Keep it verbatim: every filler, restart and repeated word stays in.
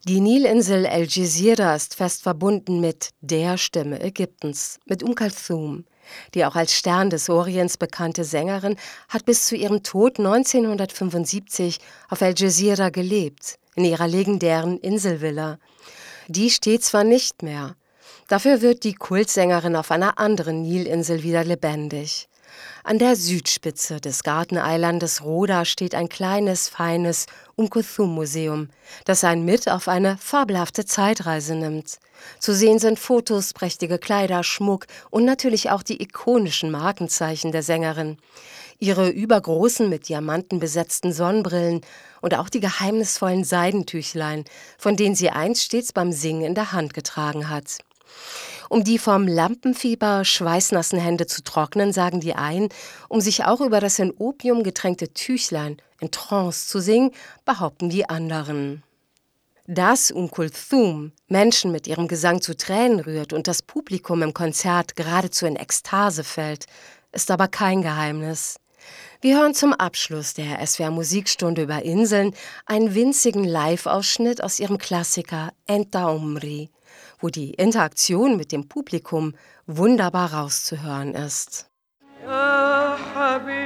Die Nilinsel El Jazira ist fest verbunden mit der Stimme Ägyptens, mit Kulthum. Die auch als Stern des Orients bekannte Sängerin hat bis zu ihrem Tod neunzehnhundertfünfundsiebzig auf El Jazira gelebt, in ihrer legendären Inselvilla. Die steht zwar nicht mehr, dafür wird die Kultsängerin auf einer anderen Nilinsel wieder lebendig. An der Südspitze des Garteneilandes Roda steht ein kleines, feines Kulthum-Museum, das einen mit auf eine fabelhafte Zeitreise nimmt. Zu sehen sind Fotos, prächtige Kleider, Schmuck und natürlich auch die ikonischen Markenzeichen der Sängerin. Ihre übergroßen, mit Diamanten besetzten Sonnenbrillen und auch die geheimnisvollen Seidentüchlein, von denen sie einst stets beim Singen in der Hand getragen hat. Um die vom Lampenfieber schweißnassen Hände zu trocknen, sagen die einen, um sich auch über das in Opium getränkte Tüchlein in Trance zu singen, behaupten die anderen. Dass Kulthum Menschen mit ihrem Gesang zu Tränen rührt und das Publikum im Konzert geradezu in Ekstase fällt, ist aber kein Geheimnis. Wir hören zum Abschluss der S W R-Musikstunde über Inseln einen winzigen Live-Ausschnitt aus ihrem Klassiker Enta Umri, wo die Interaktion mit dem Publikum wunderbar rauszuhören ist. Ja,